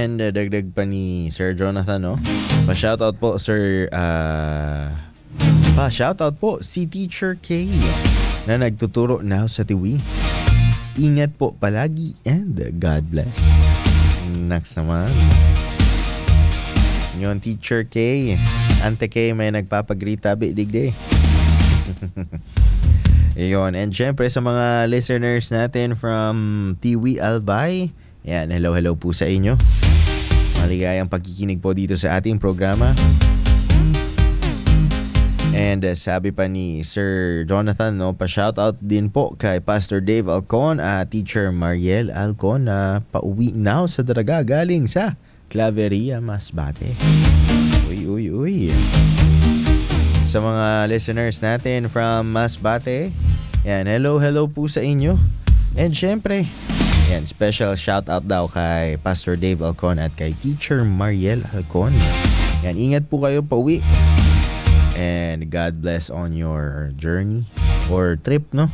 And dagdag pa ni Sir Jonathan, no? Pa-shoutout po, Sir... Pa-shoutout po si Teacher K na nagtuturo now sa Tiwi. Ingat po palagi and God bless. Next naman. Yung Teacher K. Ante K may nagpapagrita digde. Ayun. And syempre sa mga listeners natin from Tiwi Albay. Yan, hello po sa inyo. Maligayang pagkikinig po dito sa ating programa. And sabi pa ni Sir Jonathan, no, pa-shoutout din po kay Pastor Dave Alcon at Teacher Mariel Alcon na pauwi now sa Daraga galing sa Claveria, Masbate. Uy. Sa mga listeners natin from Masbate, yan, hello po sa inyo. And syempre, yan, special shoutout daw kay Pastor Dave Alcon at kay Teacher Mariel Alcon. Yan, ingat po kayo pauwi. And God bless on your journey or trip, no?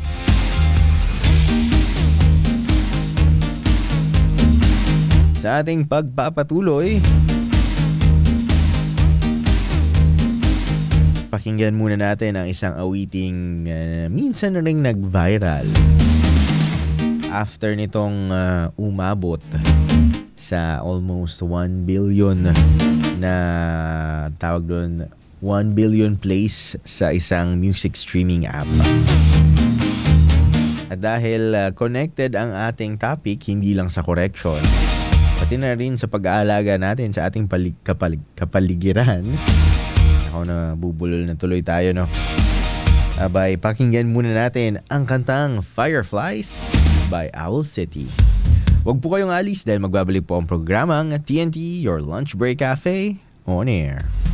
Sa ating pagpapatuloy, pakinggan muna natin ang isang awiting minsan na rin nag-viral. After nitong umabot sa almost 1 billion na tawag doon, 1 billion plays sa isang music streaming app. At dahil connected ang ating topic, hindi lang sa correction, pati na rin sa pag-aalaga natin sa ating kapaligiran. Ako na bubulol na tuloy tayo, no? Abay, pakinggan muna natin ang kantang Fireflies by Owl City. Huwag po kayong alis dahil magbabalik po ang programang TNT Your Lunch Break Cafe on air.